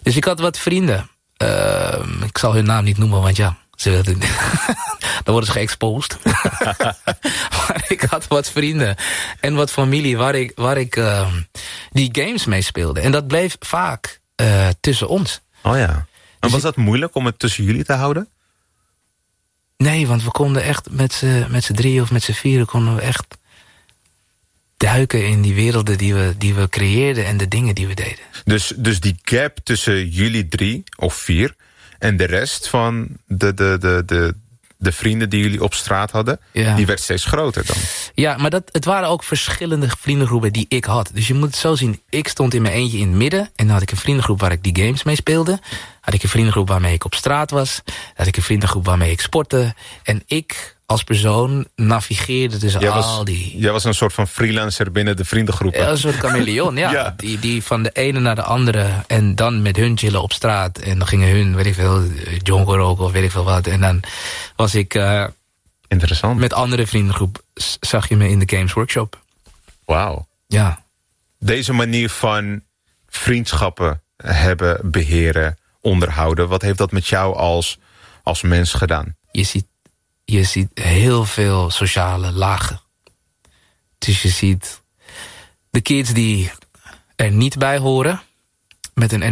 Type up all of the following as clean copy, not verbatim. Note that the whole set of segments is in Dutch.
Dus ik had wat vrienden. Ik zal hun naam niet noemen, want ja, dan worden ze geëxposed. Maar ik had wat vrienden en wat familie waar ik die games mee speelde. En dat bleef vaak tussen ons. Oh ja. En was dat moeilijk om het tussen jullie te houden? Nee, want we konden echt met z'n drieën of met z'n vieren konden we echt duiken in die werelden die we creëerden en de dingen die we deden. Dus die gap tussen jullie 3 of 4 en de rest van de vrienden die jullie op straat hadden, die werd steeds groter dan. Ja, maar het waren ook verschillende vriendengroepen die ik had. Dus je moet het zo zien, ik stond in mijn eentje in het midden en dan had ik een vriendengroep waar ik die games mee speelde. Had ik een vriendengroep waarmee ik op straat was. Had ik een vriendengroep waarmee ik sportte. En ik als persoon navigeerde tussen die... Jij was een soort van freelancer binnen de vriendengroepen. Ja, een soort chameleon, ja. Ja. Die van de ene naar de andere. En dan met hun chillen op straat. En dan gingen hun, weet ik veel, jonko roken of weet ik veel wat. En dan was ik... Interessant. Met andere vriendengroep zag je me in de Games Workshop. Wauw. Ja. Deze manier van vriendschappen hebben, beheren, onderhouden. Wat heeft dat met jou als mens gedaan? Je ziet heel veel sociale lagen. Dus je ziet de kids die er niet bij horen, met een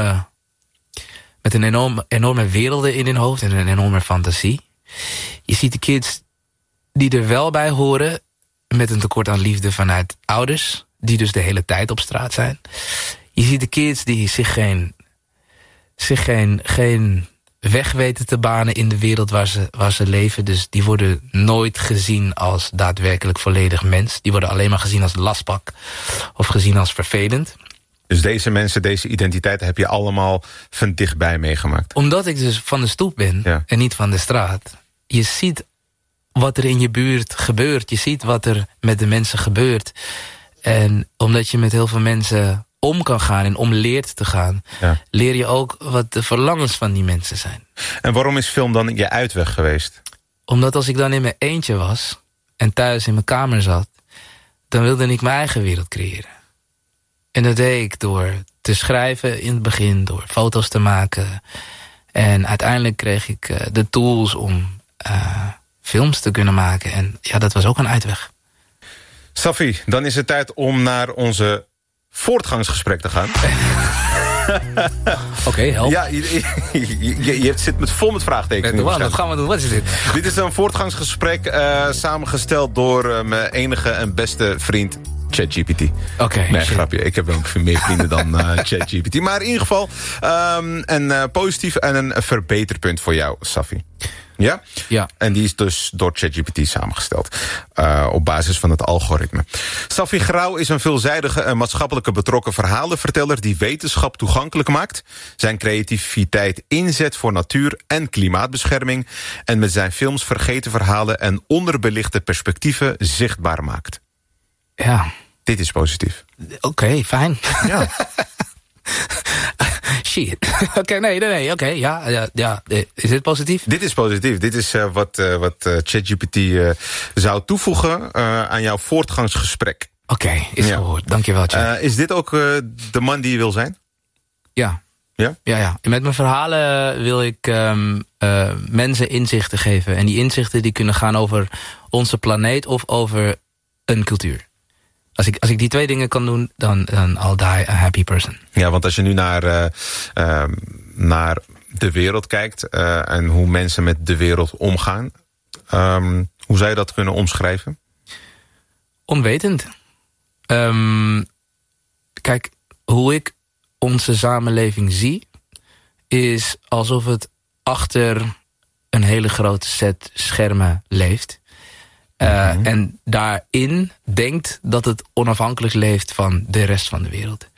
enorme werelden in hun hoofd en een enorme fantasie. Je ziet de kids die er wel bij horen, met een tekort aan liefde vanuit ouders, die dus de hele tijd op straat zijn. Je ziet de kids die zich geen weg weten te banen in de wereld waar ze leven. Dus die worden nooit gezien als daadwerkelijk volledig mens. Die worden alleen maar gezien als lastpak of gezien als vervelend. Dus deze mensen, deze identiteiten heb je allemaal van dichtbij meegemaakt? Omdat ik dus van de stoep ben en niet van de straat. Je ziet wat er in je buurt gebeurt. Je ziet wat er met de mensen gebeurt. En omdat je met heel veel mensen om kan gaan en om leert te gaan, leer je ook wat de verlangens van die mensen zijn. En waarom is film dan je uitweg geweest? Omdat als ik dan in mijn eentje was en thuis in mijn kamer zat, dan wilde ik mijn eigen wereld creëren. En dat deed ik door te schrijven in het begin, door foto's te maken. En uiteindelijk kreeg ik de tools om films te kunnen maken. En ja, dat was ook een uitweg. Safi, dan is het tijd om naar onze voortgangsgesprek te gaan. Oké, help. Ja, je zit vol met vraagtekens. Wat gaan we doen? Wat is dit? Dit is een voortgangsgesprek samengesteld door mijn enige en beste vriend ChatGPT. Oké. Nee, grapje. Ik heb ook meer vrienden dan ChatGPT. Maar in ieder geval een positief en een verbeterpunt voor jou, Safi. Ja? Ja. En die is dus door ChatGPT samengesteld. Op basis van het algoritme. Safi Grauw is een veelzijdige en maatschappelijke betrokken verhalenverteller die wetenschap toegankelijk maakt. Zijn creativiteit inzet voor natuur- en klimaatbescherming. En met zijn films vergeten verhalen en onderbelichte perspectieven zichtbaar maakt. Ja. Dit is positief. Oké, fijn. Ja. Shit. Oké, nee. Oké, ja. Is dit positief? Dit is positief. Dit is wat ChatGPT zou toevoegen aan jouw voortgangsgesprek. Oké, is gehoord. Dankjewel, Chat. Is dit ook de man die je wil zijn? Ja. Ja? Ja. En met mijn verhalen wil ik mensen inzichten geven. En die inzichten die kunnen gaan over onze planeet of over een cultuur. Als ik die twee dingen kan doen, dan I'll die a happy person. Ja, want als je nu naar de wereld kijkt en hoe mensen met de wereld omgaan, hoe zou je dat kunnen omschrijven? Onwetend. Kijk, hoe ik onze samenleving zie, is alsof het achter een hele grote set schermen leeft. En daarin denkt dat het onafhankelijk leeft van de rest van de wereld.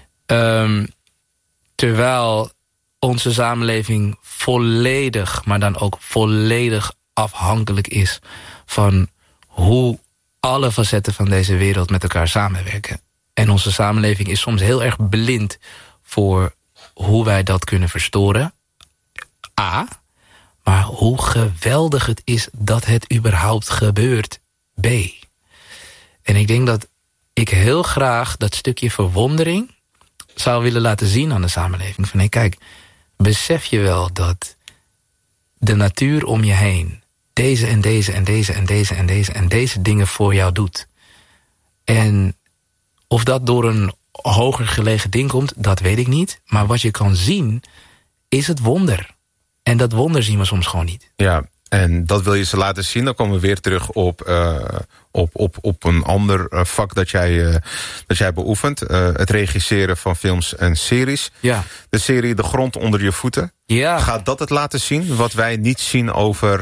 Terwijl onze samenleving volledig, maar dan ook volledig afhankelijk is van hoe alle facetten van deze wereld met elkaar samenwerken. En onze samenleving is soms heel erg blind voor hoe wij dat kunnen verstoren. A. Maar hoe geweldig het is dat het überhaupt gebeurt. B. En ik denk dat ik heel graag dat stukje verwondering zou willen laten zien aan de samenleving. Van hey, kijk, besef je wel dat de natuur om je heen deze en deze en deze en deze en deze en deze dingen voor jou doet. En of dat door een hoger gelegen ding komt, dat weet ik niet. Maar wat je kan zien, is het wonder. En dat wonder zien we soms gewoon niet. Ja, en dat wil je ze laten zien. Dan komen we weer terug op een ander vak dat jij beoefent. Het regisseren van films en series. Ja. De serie De Grond onder je voeten. Ja. Gaat dat het laten zien? Wat wij niet zien over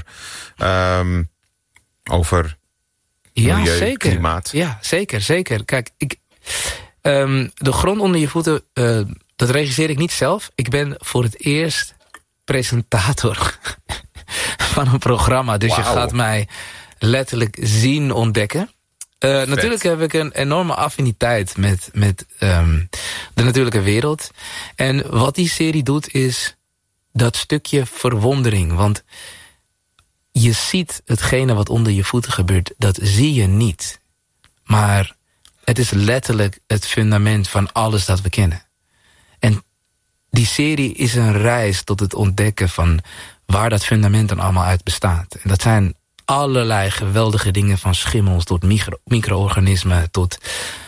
milieu, zeker. klimaat. Ja, zeker. Kijk, De Grond onder je voeten, dat regisseer ik niet zelf. Ik ben voor het eerst presentator van een programma. Dus Wauw. Je gaat mij letterlijk zien ontdekken. Natuurlijk heb ik een enorme affiniteit met de natuurlijke wereld. En wat die serie doet is dat stukje verwondering. Want je ziet hetgene wat onder je voeten gebeurt, dat zie je niet. Maar het is letterlijk het fundament van alles dat we kennen. En die serie is een reis tot het ontdekken van waar dat fundament dan allemaal uit bestaat. En dat zijn allerlei geweldige dingen, van schimmels tot micro-organismen tot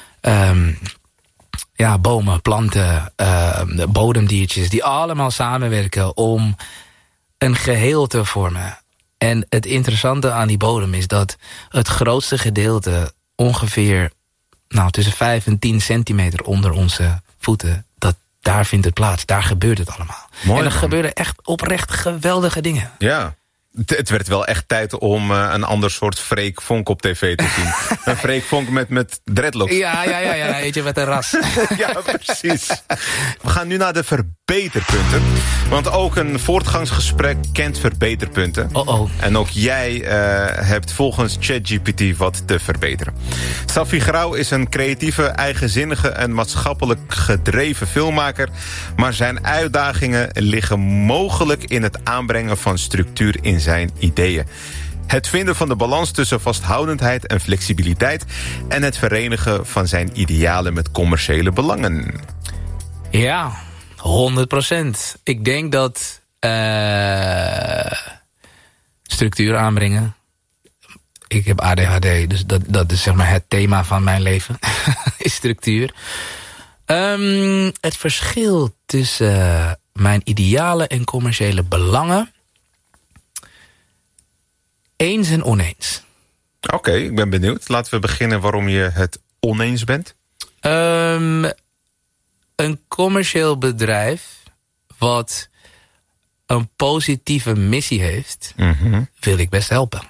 bomen, planten, bodemdiertjes, die allemaal samenwerken om een geheel te vormen. En het interessante aan die bodem is dat het grootste gedeelte ongeveer tussen 5 en 10 centimeter onder onze voeten, daar vindt het plaats. Daar gebeurt het allemaal. Mooi, en er man. gebeuren echt oprecht geweldige dingen. Ja. Het werd wel echt tijd om een ander soort Freek Vonk op tv te zien. Een Freek Vonk met dreadlocks. Ja, weet je, met een ras. Ja, precies. We gaan nu naar de verbeterpunten. Want ook een voortgangsgesprek kent verbeterpunten. Oh. En ook jij hebt volgens ChatGPT wat te verbeteren. Safi Grauw is een creatieve, eigenzinnige en maatschappelijk gedreven filmmaker. Maar zijn uitdagingen liggen mogelijk in het aanbrengen van structuur in zijn ideeën. Het vinden van de balans tussen vasthoudendheid en flexibiliteit en het verenigen van zijn idealen met commerciële belangen. Ja, 100%. Ik denk dat structuur aanbrengen. Ik heb ADHD, dus dat is zeg maar het thema van mijn leven. Is structuur. Het verschil tussen mijn idealen en commerciële belangen. Eens en oneens. Oké, ik ben benieuwd. Laten we beginnen waarom je het oneens bent. Een commercieel bedrijf wat een positieve missie heeft, wil ik best helpen.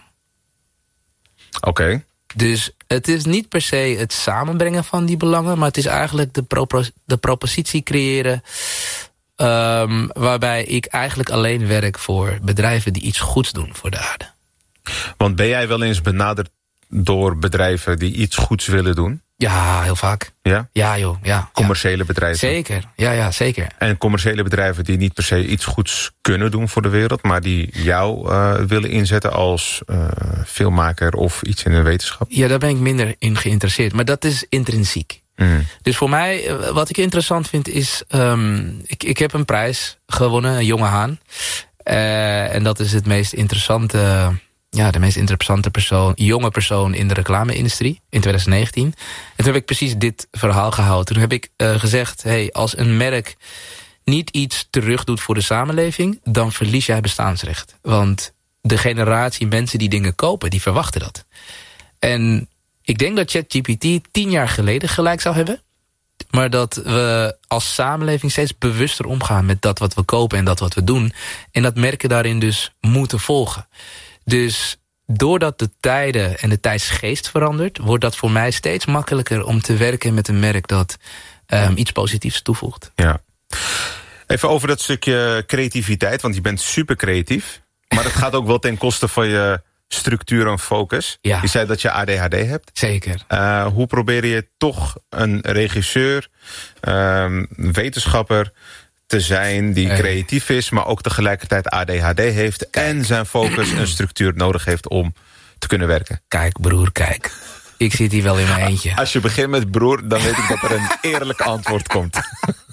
Oké. Dus het is niet per se het samenbrengen van die belangen, maar het is eigenlijk de propositie creëren waarbij ik eigenlijk alleen werk voor bedrijven die iets goeds doen voor de aarde. Want ben jij wel eens benaderd door bedrijven die iets goeds willen doen? Ja, heel vaak. Ja? Ja, joh. Ja, commerciële bedrijven? Zeker. Ja, zeker. En commerciële bedrijven die niet per se iets goeds kunnen doen voor de wereld, maar die jou willen inzetten als filmmaker of iets in de wetenschap? Ja, daar ben ik minder in geïnteresseerd. Maar dat is intrinsiek. Dus voor mij, wat ik interessant vind is, ik heb een prijs gewonnen, een jonge haan. En dat is het meest interessante, de meest interessante jonge persoon in de reclame-industrie in 2019. En toen heb ik precies dit verhaal gehouden. Toen heb ik gezegd, als een merk niet iets terug doet voor de samenleving, dan verlies jij bestaansrecht. Want de generatie mensen die dingen kopen, die verwachten dat. En ik denk dat ChatGPT 10 jaar geleden gelijk zou hebben. Maar dat we als samenleving steeds bewuster omgaan met dat wat we kopen en dat wat we doen. En dat merken daarin dus moeten volgen. Dus doordat de tijden en de tijdsgeest verandert, wordt dat voor mij steeds makkelijker om te werken met een merk dat iets positiefs toevoegt. Ja. Even over dat stukje creativiteit, want je bent super creatief. Maar dat gaat ook wel ten koste van je structuur en focus. Ja. Je zei dat je ADHD hebt. Zeker. Hoe probeer je toch een regisseur, wetenschapper te zijn die creatief is, maar ook tegelijkertijd ADHD heeft en zijn focus en structuur nodig heeft om te kunnen werken? Kijk, broer, kijk. Ik zit hier wel in mijn eentje. Als je begint met broer, dan weet ik dat er een eerlijk antwoord komt.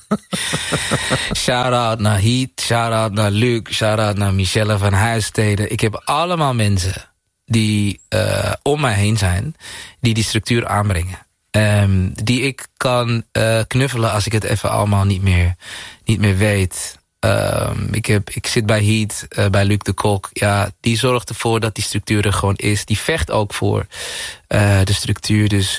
Shout-out naar Heat, shout-out naar Luc, shout-out naar Michelle van Huisteden. Ik heb allemaal mensen die om mij heen zijn, die structuur aanbrengen. Die ik kan knuffelen als ik het even allemaal niet meer weet. Ik zit bij Heat, bij Luc de Kok. Ja, die zorgt ervoor dat die structuur er gewoon is. Die vecht ook voor de structuur. Dus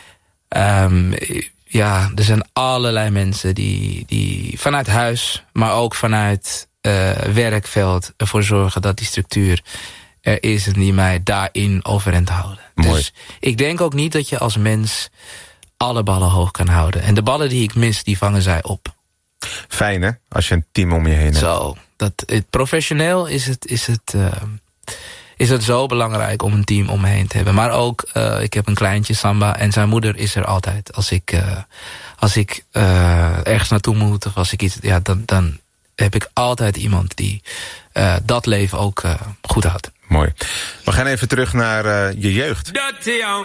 ja, er zijn allerlei mensen die vanuit huis, maar ook vanuit werkveld ervoor zorgen dat die structuur er is en die mij daarin overeind houden. Mooi. Dus ik denk ook niet dat je als mens alle ballen hoog kan houden. En de ballen die ik mis, die vangen zij op. Fijn hè, als je een team om je heen hebt. Zo, professioneel is het zo belangrijk om een team om me heen te hebben. Maar ook, ik heb een kleintje, Samba, en zijn moeder is er altijd. Als ik ergens naartoe moet of als ik iets, ja, dan heb ik altijd iemand die dat leven ook goed houdt. Mooi. We gaan even terug naar je jeugd.